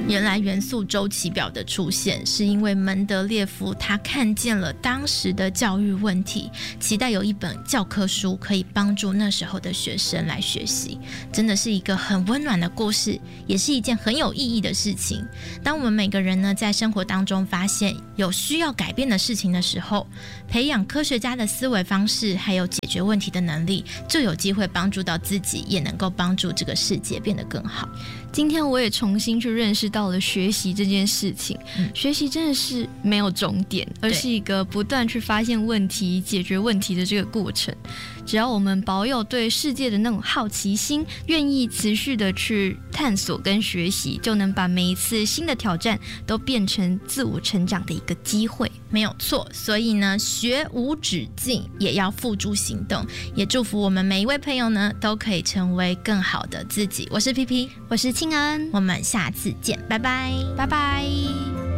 原来元素周期表的出现是因为门德列夫他看见了当时的教育问题，期待有一本教科书可以帮助那时候的学生来学习。真的是一个很温暖的故事，也是一件很有意义的事情。当我们每个人呢在生活当中发现有需要改变的事情的时候，培养科学家的思维方式还有解决问题的能力，就有机会帮助到自己，也能够帮助这个世界变得更好。 今天我也重新去认识到了学习这件事情，学习真的是没有终点，而是一个不断去发现问题、解决问题的这个过程。只要我们保有对世界的那种好奇心，愿意持续的去探索跟学习，就能把每一次新的挑战都变成自我成长的一个机会。 没有错，所以呢，学无止境，也要付诸行动。也祝福我们每一位朋友呢，都可以成为更好的自己。我是 PP， 我是庆恩， 我们下次见，拜拜， 拜拜。